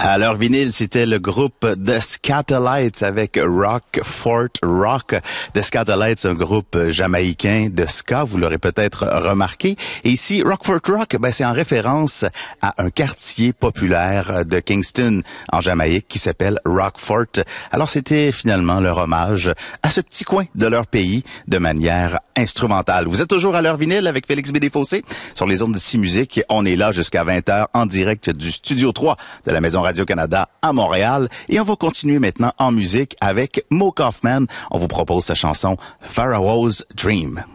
À leur vinyle, c'était le groupe The Skatalites avec Rock Fort Rock. The Skatalites, un groupe jamaïcain de ska, vous l'aurez peut-être remarqué. Et ici, Rock Fort Rock, c'est en référence à un quartier populaire de Kingston, en Jamaïque, qui s'appelle Rockfort. Alors, c'était finalement leur hommage à ce petit coin de leur pays de manière instrumentale. Vous êtes toujours à leur vinyle avec Félix Bédé-Fossé sur les ondes de C-Musique. On est là jusqu'à 20h en direct du Studio 3 de la Maison Radio-Canada à Montréal. Et on va continuer maintenant en musique avec Mo Kaufman. On vous propose sa chanson Pharaoh's Dream.